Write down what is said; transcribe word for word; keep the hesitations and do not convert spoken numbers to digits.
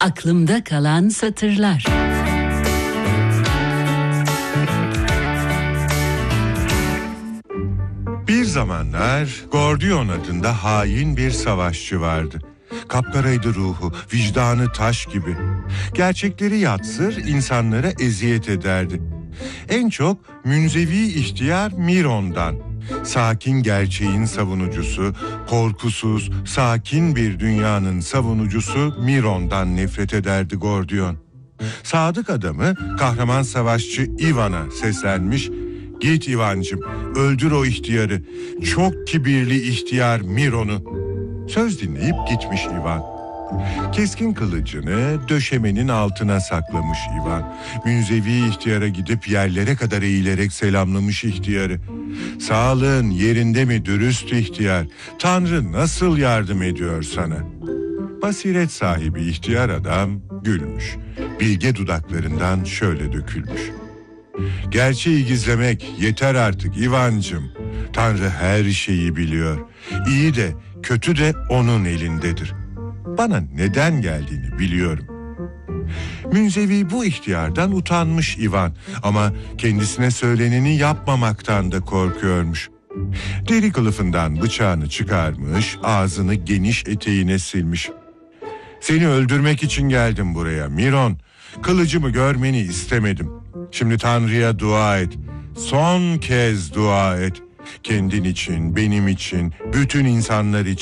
Aklımda kalan satırlar. Bir zamanlar Gordion adında hain bir savaşçı vardı. Kapkaraydı ruhu, vicdanı taş gibi. Gerçekleri yatsır, insanlara eziyet ederdi. En çok münzevi ihtiyar Miron'dan. Sakin gerçeğin savunucusu, korkusuz, sakin bir dünyanın savunucusu Miron'dan nefret ederdi Gordion. Sadık adamı kahraman savaşçı Ivan'a seslenmiş, "Git Ivancım, öldür o ihtiyarı, çok kibirli ihtiyar Miron'u." Söz dinleyip gitmiş Ivan. Keskin kılıcını döşemenin altına saklamış Ivan. Münzevi ihtiyara gidip yerlere kadar eğilerek selamlamış ihtiyarı. "Sağlığın yerinde mi dürüst ihtiyar? Tanrı nasıl yardım ediyor sana?" Basiret sahibi ihtiyar adam gülmüş. Bilge dudaklarından şöyle dökülmüş: "Gerçeği gizlemek yeter artık Ivancım. Tanrı her şeyi biliyor. İyi de kötü de onun elindedir. Bana neden geldiğini biliyorum." Münzevi bu ihtiyardan utanmış Ivan ama kendisine söyleneni yapmamaktan da korkuyormuş. Deri kılıfından bıçağını çıkarmış, ağzını geniş eteğine silmiş. "Seni öldürmek için geldim buraya Miron. Kılıcımı görmeni istemedim. Şimdi Tanrı'ya dua et. Son kez dua et. Kendin için, benim için, bütün insanlar için.